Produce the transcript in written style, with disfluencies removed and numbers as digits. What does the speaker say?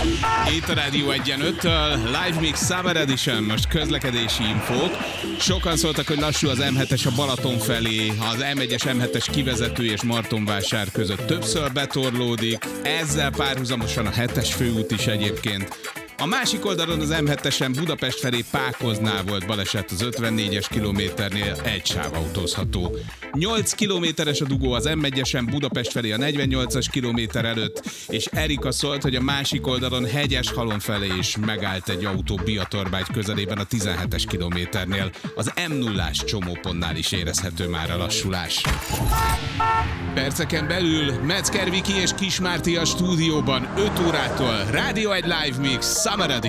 Itt a Rádió 1-5-től, Live Mix Summer Edition, most közlekedési infók. Sokan szóltak, hogy lassú az M7-es a Balaton felé, az M1-es M7-es kivezető és Martonvásár között többször betorlódik, ezzel párhuzamosan a 7-es főút is egyébként. A másik oldalon az M7-esen Budapest felé Pákoznál volt baleset, az 54-es kilométernél egy sáv autózható. 8 kilométeres a dugó az M1-esen Budapest felé a 48-as kilométer előtt, és Erika szólt, hogy a másik oldalon Hegyeshalom felé is megállt egy autó Biatorbágy közelében a 17-es kilométernél. Az M0-ás csomópontnál is érezhető már a lassulás. Perceken belül Metzger Viki és Kis Márti a stúdióban 5 órától Rádió 1 Live Mix Summer Edition.